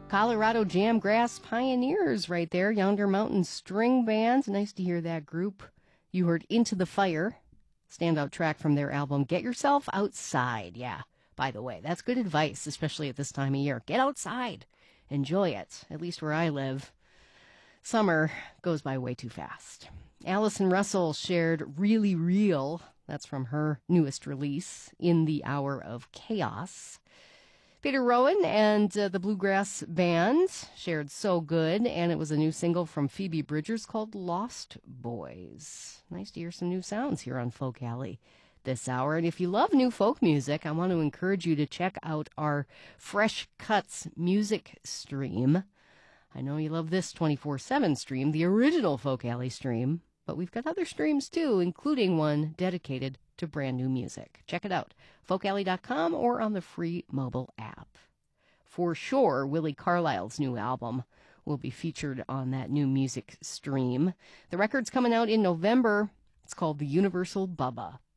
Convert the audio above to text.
Colorado Jamgrass Pioneers right there. Yonder Mountain String Band. Nice to hear that group. You heard Into the Fire, standout track from their album Get Yourself Outside. Yeah, by the way, that's good advice, especially at this time of year. Get outside. Enjoy it, at least where I live. Summer goes by way too fast. Allison Russell shared Really Real. That's from her newest release, In the Hour of Chaos. Peter Rowan and the Bluegrass Band shared So Good, and it was a new single from Phoebe Bridgers called Lost Boys. Nice to hear some new sounds here on Folk Alley this hour. And if you love new folk music, I want to encourage you to check out our Fresh Cuts music stream. I know you love this 24/7 stream, the original Folk Alley stream, but we've got other streams too, including one dedicated to brand new music. Check it out, folkalley.com or on the free mobile app. For sure, Willie Carlisle's new album will be featured on that new music stream. The record's coming out in November. It's called The Universal Bubba.